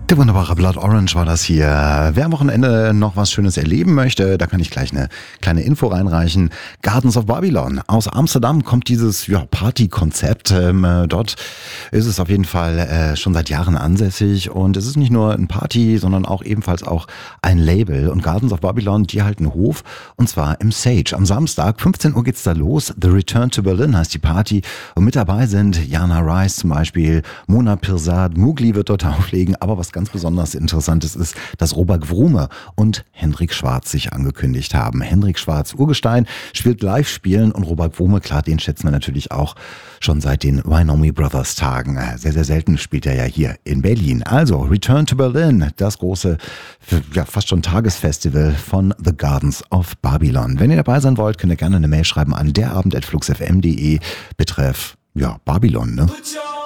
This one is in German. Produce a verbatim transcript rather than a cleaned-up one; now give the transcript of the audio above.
Der wunderbare Blood Orange war das hier. Wer am Wochenende noch was Schönes erleben möchte, da kann ich gleich eine kleine Info reinreichen. Gardens of Babylon. Aus Amsterdam kommt dieses ja, Partykonzept. Ähm, äh, dort ist es auf jeden Fall äh, schon seit Jahren ansässig. Und es ist nicht nur ein Party, sondern auch ebenfalls auch ein Label. Und Gardens of Babylon, die halten Hof. Und zwar im Sage. Am Samstag, fünfzehn Uhr geht's da los. The Return to Berlin heißt die Party. Und mit dabei sind Jana Rice zum Beispiel, Mona Pirsad, Mugli wird dort auflegen. Aber was ganz besonders Interessantes ist, dass Robert Wrume und Hendrik Schwarz sich angekündigt haben. Hendrik Schwarz, Urgestein, spielt Live-Spielen und Robert Wrume, klar, den schätzen wir natürlich auch schon seit den Wynomi Brothers Tagen. Sehr, sehr selten spielt er ja hier in Berlin. Also, Return to Berlin, das große, ja, fast schon Tagesfestival von The Gardens of Babylon. Wenn ihr dabei sein wollt, könnt ihr gerne eine Mail schreiben an derabend at fluxfm punkt de betreff, ja, Babylon, ne?